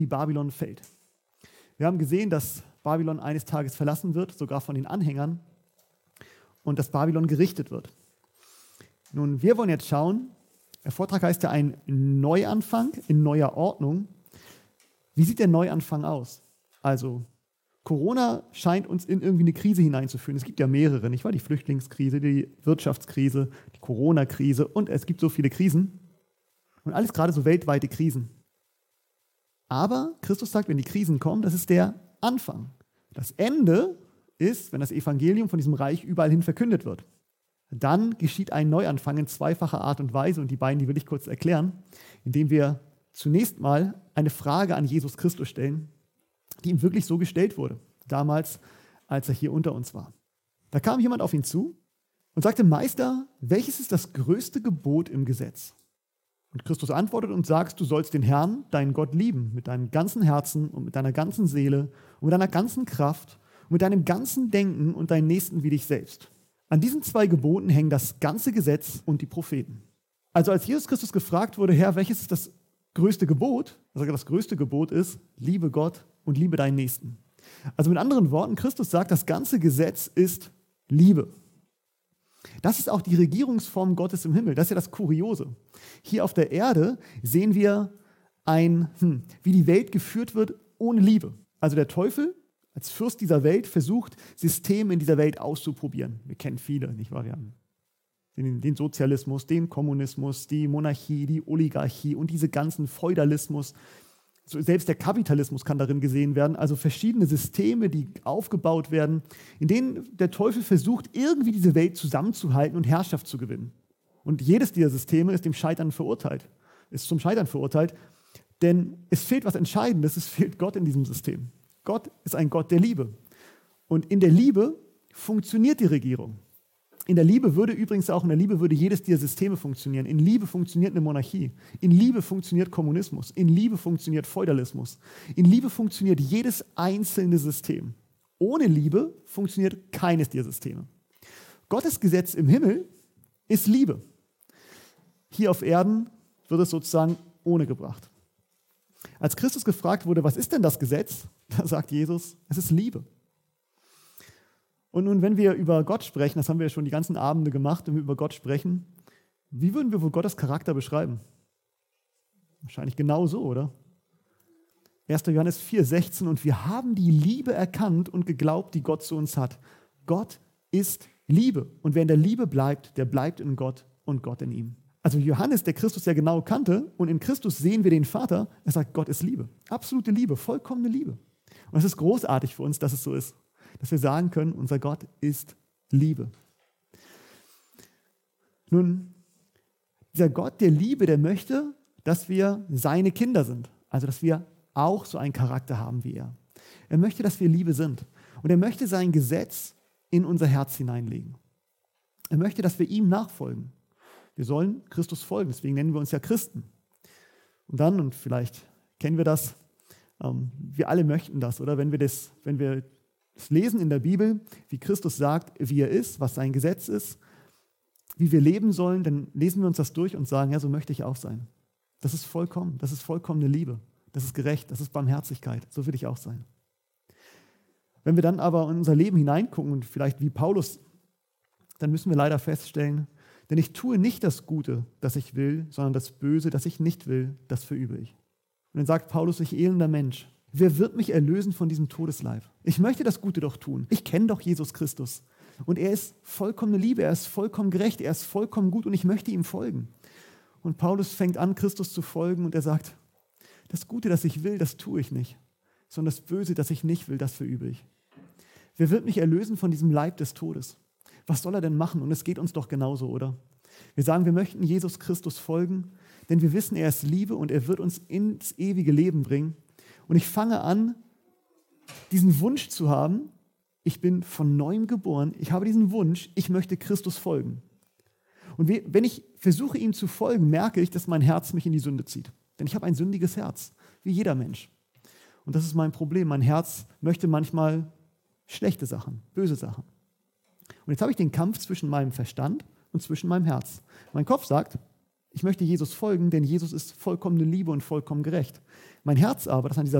wie Babylon fällt. Wir haben gesehen, dass Babylon eines Tages verlassen wird, sogar von den Anhängern, und dass Babylon gerichtet wird. Nun, wir wollen jetzt schauen, der Vortrag heißt ja ein Neuanfang in neuer Ordnung. Wie sieht der Neuanfang aus? Also, Corona scheint uns in irgendwie eine Krise hineinzuführen. Es gibt ja mehrere, nicht wahr? Die Flüchtlingskrise, die Wirtschaftskrise, die Corona-Krise und es gibt so viele Krisen. Und alles gerade so weltweite Krisen. Aber Christus sagt, wenn die Krisen kommen, das ist der Anfang. Das Ende ist, wenn das Evangelium von diesem Reich überall hin verkündet wird. Dann geschieht ein Neuanfang in zweifacher Art und Weise und die beiden, die will ich kurz erklären, indem wir zunächst mal eine Frage an Jesus Christus stellen, die ihm wirklich so gestellt wurde, damals, als er hier unter uns war. Da kam jemand auf ihn zu und sagte, Meister, welches ist das größte Gebot im Gesetz? Und Christus antwortet und sagt, du sollst den Herrn, deinen Gott, lieben, mit deinem ganzen Herzen und mit deiner ganzen Seele und mit deiner ganzen Kraft und mit deinem ganzen Denken und deinen Nächsten wie dich selbst. An diesen 2 Geboten hängen das ganze Gesetz und die Propheten. Also als Jesus Christus gefragt wurde, Herr, welches ist das größte Gebot? Er sagt, das größte Gebot ist, liebe Gott und liebe deinen Nächsten. Also mit anderen Worten, Christus sagt, das ganze Gesetz ist Liebe. Das ist auch die Regierungsform Gottes im Himmel. Das ist ja das Kuriose. Hier auf der Erde sehen wir wie die Welt geführt wird ohne Liebe. Also der Teufel als Fürst dieser Welt versucht, Systeme in dieser Welt auszuprobieren. Wir kennen viele, nicht wahr? Wir haben den Sozialismus, den Kommunismus, die Monarchie, die Oligarchie und diese ganzen Feudalismus. Selbst der Kapitalismus kann darin gesehen werden. Also verschiedene Systeme, die aufgebaut werden, in denen der Teufel versucht, irgendwie diese Welt zusammenzuhalten und Herrschaft zu gewinnen. Und jedes dieser Systeme ist zum Scheitern verurteilt. Denn es fehlt was Entscheidendes, es fehlt Gott in diesem System. Gott ist ein Gott der Liebe. Und in der Liebe funktioniert die Regierung. In der Liebe würde jedes dieser Systeme funktionieren. In Liebe funktioniert eine Monarchie. In Liebe funktioniert Kommunismus. In Liebe funktioniert Feudalismus. In Liebe funktioniert jedes einzelne System. Ohne Liebe funktioniert keines dieser Systeme. Gottes Gesetz im Himmel ist Liebe. Hier auf Erden wird es sozusagen ohne gebracht. Als Christus gefragt wurde, was ist denn das Gesetz? Da sagt Jesus, es ist Liebe. Und nun, wenn wir über Gott sprechen, das haben wir ja schon die ganzen Abende gemacht, wenn wir über Gott sprechen, wie würden wir wohl Gottes Charakter beschreiben? Wahrscheinlich genau so, oder? 1. Johannes 4,16 und wir haben die Liebe erkannt und geglaubt, die Gott zu uns hat. Gott ist Liebe und wer in der Liebe bleibt, der bleibt in Gott und Gott in ihm. Also Johannes, der Christus ja genau kannte und in Christus sehen wir den Vater, er sagt, Gott ist Liebe. Absolute Liebe, vollkommene Liebe. Und es ist großartig für uns, dass es so ist. Dass wir sagen können, unser Gott ist Liebe. Nun, dieser Gott der Liebe, der möchte, dass wir seine Kinder sind. Also, dass wir auch so einen Charakter haben wie er. Er möchte, dass wir Liebe sind. Und er möchte sein Gesetz in unser Herz hineinlegen. Er möchte, dass wir ihm nachfolgen. Wir sollen Christus folgen, deswegen nennen wir uns ja Christen. Und dann, und vielleicht kennen wir das, wir alle möchten das, oder? Wenn wir das lesen in der Bibel, wie Christus sagt, wie er ist, was sein Gesetz ist, wie wir leben sollen, dann lesen wir uns das durch und sagen, ja, so möchte ich auch sein. Das ist vollkommen, das ist vollkommene Liebe, das ist gerecht, das ist Barmherzigkeit, so will ich auch sein. Wenn wir dann aber in unser Leben hineingucken und vielleicht wie Paulus, dann müssen wir leider feststellen, denn ich tue nicht das Gute, das ich will, sondern das Böse, das ich nicht will, das verübe ich. Und dann sagt Paulus, ich elender Mensch, wer wird mich erlösen von diesem Todesleib? Ich möchte das Gute doch tun. Ich kenne doch Jesus Christus. Und er ist vollkommene Liebe, er ist vollkommen gerecht, er ist vollkommen gut und ich möchte ihm folgen. Und Paulus fängt an, Christus zu folgen und er sagt, das Gute, das ich will, das tue ich nicht, sondern das Böse, das ich nicht will, das verübe ich. Wer wird mich erlösen von diesem Leib des Todes? Was soll er denn machen? Und es geht uns doch genauso, oder? Wir sagen, wir möchten Jesus Christus folgen, denn wir wissen, er ist Liebe und er wird uns ins ewige Leben bringen. Und ich fange an, diesen Wunsch zu haben, ich bin von neuem geboren, ich habe diesen Wunsch, ich möchte Christus folgen. Und wenn ich versuche, ihm zu folgen, merke ich, dass mein Herz mich in die Sünde zieht. Denn ich habe ein sündiges Herz, wie jeder Mensch. Und das ist mein Problem. Mein Herz möchte manchmal schlechte Sachen, böse Sachen. Und jetzt habe ich den Kampf zwischen meinem Verstand und zwischen meinem Herz. Mein Kopf sagt, ich möchte Jesus folgen, denn Jesus ist vollkommene Liebe und vollkommen gerecht. Mein Herz aber, das an dieser